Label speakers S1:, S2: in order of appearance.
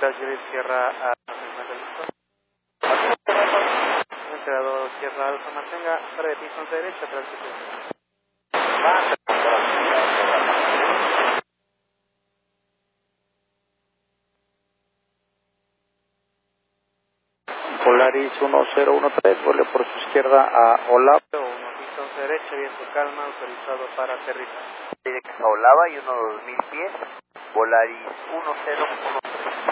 S1: Veritas Jerry Sierra a 50 listo. Entrenador Sierra Alfa, mantenga para de piso derecha, atrás de Polaris 1013, vuelve por su izquierda a Olava. 1 derecha, viento calma, autorizado para aterrizar.
S2: Directo a Olava y 1-2000 pies, Polaris 1013.